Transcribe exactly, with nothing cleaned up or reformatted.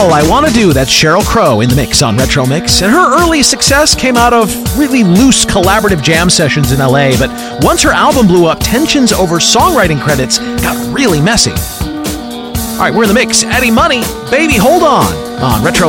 all I want to do. That's Sheryl Crow in the mix on Retro Mix. And her early success came out of really loose collaborative jam sessions in L A, but once her album blew up, tensions over songwriting credits got really messy. All right, we're in the mix. Eddie Money, Baby Hold On, on Retro